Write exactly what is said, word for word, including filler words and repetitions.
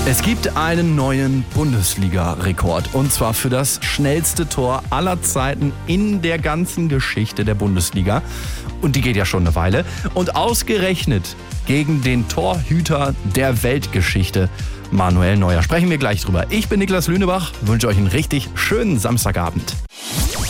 Es gibt einen neuen Bundesliga-Rekord und zwar für das schnellste Tor aller Zeiten in der ganzen Geschichte der Bundesliga. Und die geht ja schon eine Weile. Und ausgerechnet gegen den Torhüter der Weltgeschichte, Manuel Neuer. Sprechen wir gleich drüber. Ich bin Niklas Lünebach, wünsche euch einen richtig schönen Samstagabend.